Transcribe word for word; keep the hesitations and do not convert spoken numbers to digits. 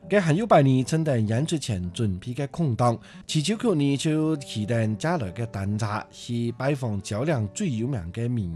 嘅很有百年正等演出前準備嘅空檔，祈求佢呢就期待加來嘅單車去拜訪較量最有名嘅名